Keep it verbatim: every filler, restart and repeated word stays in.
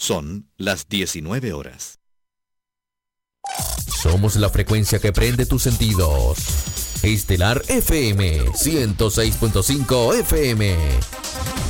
Son las diecinueve horas. Somos la frecuencia que prende tus sentidos. Estelar F M ciento seis punto cinco F M.